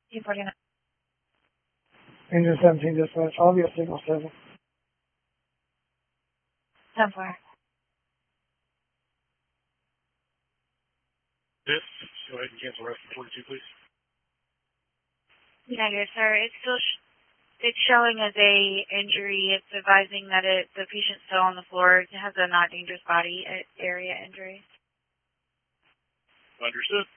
249. Engine 17 dispatch, I'll be at signal 7. 10-4. This, go ahead and cancel rest 42, please. Negative, sir. It's still it's showing as a injury. It's advising that the patient's still on the floor. It has a not dangerous body area injury. Understood.